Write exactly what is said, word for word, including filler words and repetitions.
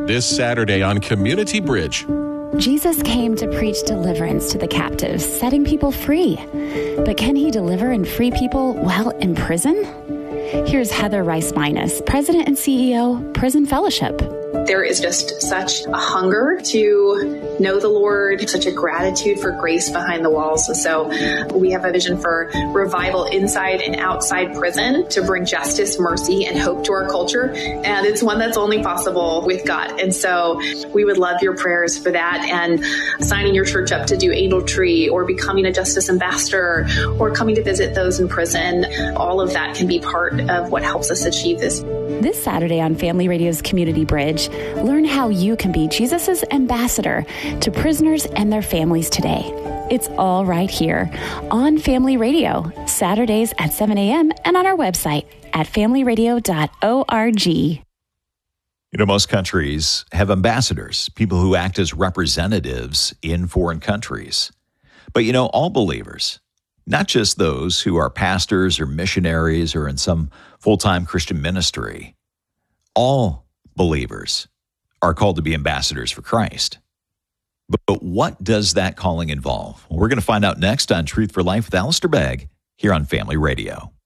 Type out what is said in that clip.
This Saturday on Community Bridge. Jesus came to preach deliverance to the captives, setting people free. But can he deliver and free people while in prison? Here's Heather Rice-Minus, President and C E O, Prison Fellowship. There is just such a hunger to know the Lord, such a gratitude for grace behind the walls. And so we have a vision for revival inside and outside prison to bring justice, mercy, and hope to our culture. And it's one that's only possible with God. And so we would love your prayers for that, and signing your church up to do Angel Tree or becoming a justice ambassador or coming to visit those in prison. All of that can be part of what helps us achieve this. This Saturday on Family Radio's Community Bridge, learn how you can be Jesus' ambassador to prisoners and their families today. It's all right here on Family Radio, Saturdays at seven a.m. and on our website at family radio dot org. You know, most countries have ambassadors, people who act as representatives in foreign countries. But, you know, all believers, not just those who are pastors or missionaries or in some full-time Christian ministry, all believers are called to be ambassadors for Christ. But, but what does that calling involve? Well, we're going to find out next on Truth for Life with Alistair Begg here on Family Radio.